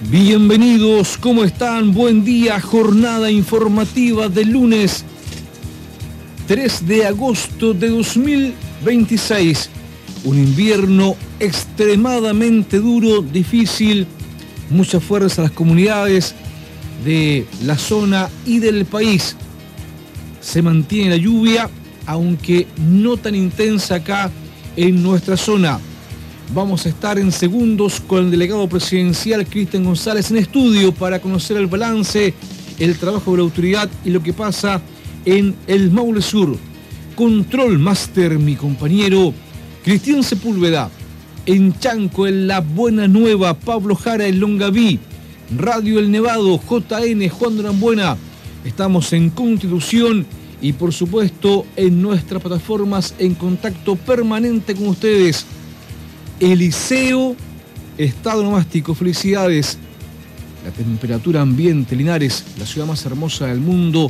Bienvenidos, ¿cómo están? Buen día, jornada informativa del lunes 3 de agosto de 2026. Un invierno extremadamente duro, difícil, mucha fuerza a las comunidades de la zona y del país. Se mantiene la lluvia, aunque no tan intensa acá en nuestra zona. Vamos a estar en segundos con el delegado presidencial Cristian González en estudio para conocer el balance, el trabajo de la autoridad y lo que pasa en el Maule Sur. Control Master, mi compañero Cristian Sepúlveda. En Chanco, en La Buena Nueva, Pablo Jara en Longaví, Radio El Nevado, JN, Juan Durambuena. Estamos en Constitución y por supuesto en nuestras plataformas en contacto permanente con ustedes. Eliseo, estado nomástico, felicidades. La temperatura ambiente, Linares, la ciudad más hermosa del mundo,